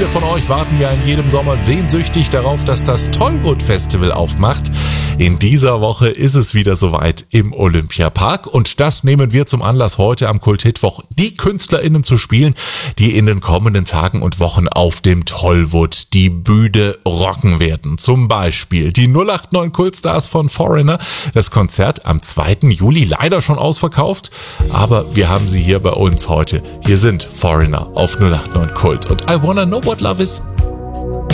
Viele von euch warten ja in jedem Sommer sehnsüchtig darauf, dass das Tollwood Festival aufmacht. In dieser Woche ist es wieder soweit im Olympiapark und das nehmen wir zum Anlass, heute am Kult-Hit-Woch die KünstlerInnen zu spielen, die in den kommenden Tagen und Wochen auf dem Tollwood die Bühne rocken werden. Zum Beispiel die 089 Kultstars von Foreigner. Das Konzert am 2. Juli leider schon ausverkauft, aber wir haben sie hier bei uns heute. Hier sind Foreigner auf 089 Kult und I Wanna Know What Love Is.